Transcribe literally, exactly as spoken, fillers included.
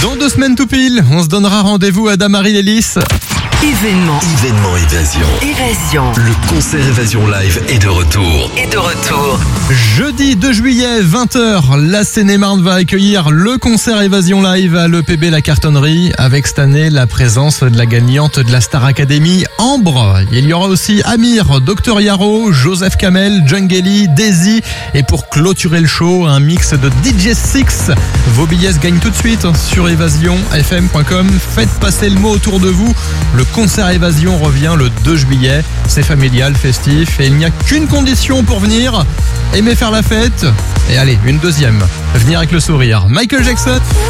Dans deux semaines tout pile, on se donnera rendez-vous à Damary-les-Lys. Événement. Événement Évasion. Évasion. Le concert Évasion Live est de retour. Et de retour. Jeudi deux juillet, vingt heures, la Seine-et-Marne va accueillir le concert Évasion Live à l'E P B La Cartonnerie, avec cette année la présence de la gagnante de la Star Academy, Ambre. Il y aura aussi Amir, Docteur Yaro, Joseph Kamel, Jungeli, Daisy. Et pour clôturer le show, un mix de D J Six. Vos billets se gagnent tout de suite sur évasion f m point com. Faites passer le mot autour de vous. Le concert Évasion revient le deux juillet. C'est familial, festif et il n'y a qu'une condition pour venir. Aimer faire la fête. Et allez, une deuxième. Venir avec le sourire. Michael Jackson.